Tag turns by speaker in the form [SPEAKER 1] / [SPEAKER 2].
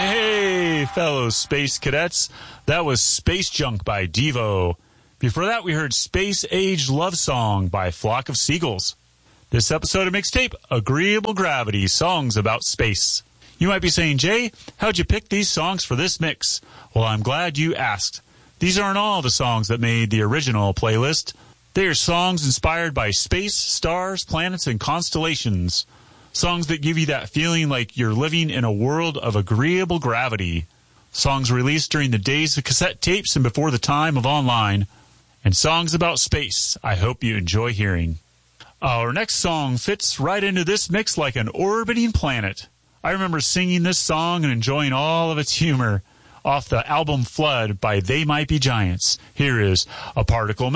[SPEAKER 1] Hey, fellow space cadets. That was Space Junk by Devo. Before that, we heard Space Age Love Song by Flock of Seagulls. This episode of Mixtape, Agreeable Gravity, songs about space. You might be saying, Jay, how'd you pick these songs for this mix? Well, I'm glad you asked. These aren't all the songs that made the original playlist. They are songs inspired by space, stars, planets, and constellations. Songs that give you that feeling like you're living in a world of agreeable gravity. Songs released during the days of cassette tapes and before the time of online. And songs about space I hope you enjoy hearing. Our next song fits right into this mix like an orbiting planet. I remember singing this song and enjoying all of its humor. Off the album Flood by They Might Be Giants, here is A Particle